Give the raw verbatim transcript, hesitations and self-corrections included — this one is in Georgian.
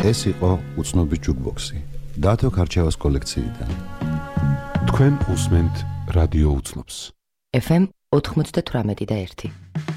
ეს იყო უცნობი ჯუკბოქსი დათო ქარჩევას კოლექციიდან. თქვენ უსმენთ რადიო უცნობს. ეფ ემ ოთხმოცდათვრამეტი და ერთი.